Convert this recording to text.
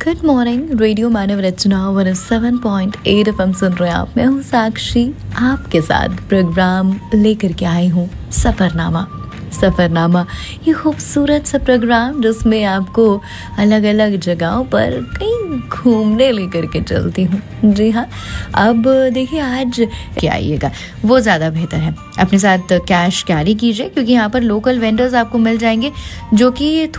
Good morning. Radio मानव रचना 107.8 FM सुन रहे हैं आप। मैं हूँ साक्षी, आपके साथ प्रोग्राम लेकर के आई हूँ सफ़रनामा। ये खूबसूरत सा प्रोग्राम जिसमें आपको अलग अलग जगहों पर कहीं घूमने लेकर के चलती हूँ। जी हाँ, अब देखिए आज क्या आइएगा वो ज़्यादा बेहतर है। अपने साथ कैश कैरी कीजिए क्योंकि यहाँ पर लोकल वेंडर्स आपको मिल जाएंगे जो कि